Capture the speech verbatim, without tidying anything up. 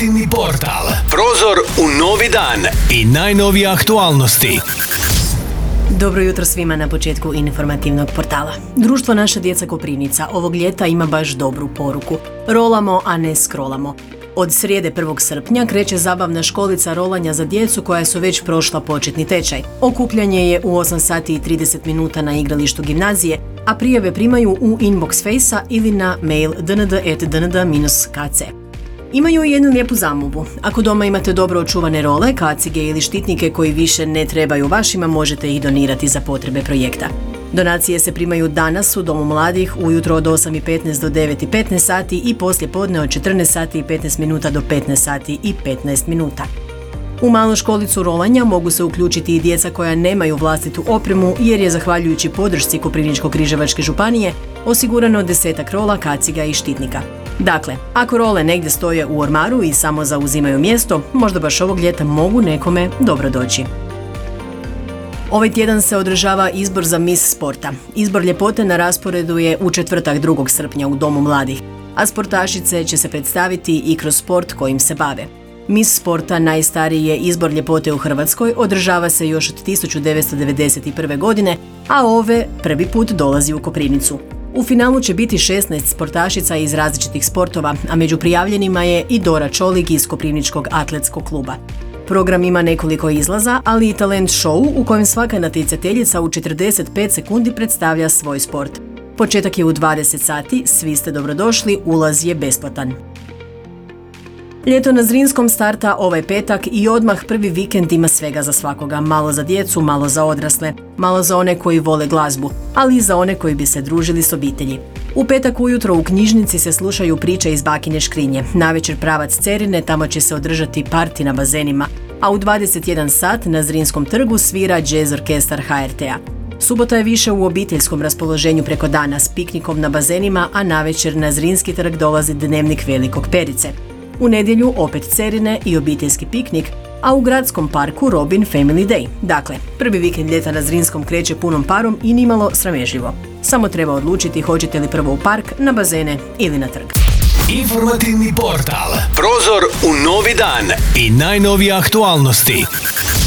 Informativni portal. Prozor u novi dan i najnovije aktualnosti. Dobro jutro svima na početku informativnog portala. Društvo Naša djeca Koprivnica ovog ljeta ima baš dobru poruku. Rolamo, a ne scrollamo. Od srijede prvog srpnja kreće zabavna školica rolanja za djecu koja su već prošla početni tečaj. Okupljanje je u osam sati i trideset minuta na igralištu gimnazije, a prijave primaju u inbox Fejsa ili na mail d n d at d n d dash k c. Imaju i jednu lijepu zamolbu. Ako doma imate dobro očuvane role, kacige ili štitnike koji više ne trebaju vašima, možete ih donirati za potrebe projekta. Donacije se primaju danas u Domu mladih ujutro od osam i petnaest do devet i petnaest sati i poslije podne od četrnaest sati i petnaest minuta do petnaest sati i petnaest minuta. U malu školicu rolanja mogu se uključiti i djeca koja nemaju vlastitu opremu jer je zahvaljujući podršci Koprivničko-križevačke županije osigurano desetak rola, kaciga i štitnika. Dakle, ako role negdje stoje u ormaru i samo zauzimaju mjesto, možda baš ovog ljeta mogu nekome dobro doći. Ovaj tjedan se održava izbor za Miss Sporta. Izbor ljepote na rasporedu je u četvrtak drugog srpnja u Domu mladih, a sportašice će se predstaviti i kroz sport kojim se bave. Miss Sporta, najstariji je izbor ljepote u Hrvatskoj, održava se još od tisuću devetsto devedeset prve. godine, a ove prvi put dolazi u Koprivnicu. U finalu će biti šesnaest sportašica iz različitih sportova, a među prijavljenima je i Dora Čolig iz Koprivničkog atletskog kluba. Program ima nekoliko izlaza, ali i talent show u kojem svaka natjecateljica u četrdeset pet sekundi predstavlja svoj sport. Početak je u dvadeset sati, svi ste dobrodošli, ulaz je besplatan. Ljeto na Zrinskom starta ovaj petak i odmah prvi vikend ima svega za svakoga. Malo za djecu, malo za odrasle, malo za one koji vole glazbu, ali i za one koji bi se družili s obitelji. U petak ujutro u knjižnici se slušaju priče iz Bakine škrinje. Navečer pravac Cerine, tamo će se održati parti na bazenima, a u dvadeset jedan sat na Zrinskom trgu svira jazz orkestar H R T-a. Subota je više u obiteljskom raspoloženju preko dana s piknikom na bazenima, a navečer na Zrinski trg dolazi dnevnik Velikog Perice. U nedjelju opet Cerine i obiteljski piknik, a u gradskom parku Robin Family Day. Dakle, prvi vikend ljeta na Zrinskom kreće punom parom i nimalo sramežljivo. Samo treba odlučiti hoćete li prvo u park, na bazene ili na trg. Informativni portal. Prozor u novi dan i najnovije aktualnosti.